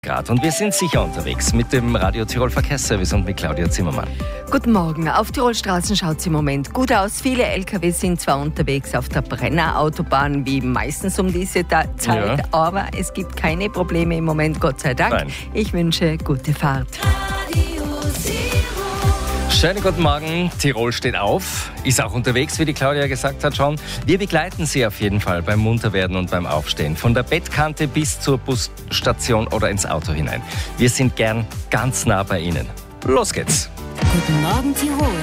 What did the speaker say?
Grad. Und wir sind sicher unterwegs mit dem Radio Tirol Verkehrsservice und mit Claudia Zimmermann. Guten Morgen. Auf Tirolstraßen schaut es im Moment gut aus. Viele LKW sind zwar unterwegs auf der Brennerautobahn, wie meistens um diese Zeit, aber es gibt keine Probleme im Moment, Gott sei Dank. Nein. Ich wünsche gute Fahrt. Schönen guten Morgen. Tirol steht auf, ist auch unterwegs, wie die Claudia gesagt hat schon. Wir begleiten Sie auf jeden Fall beim Munterwerden und beim Aufstehen. Von der Bettkante bis zur Busstation oder ins Auto hinein. Wir sind gern ganz nah bei Ihnen. Los geht's. Guten Morgen Tirol.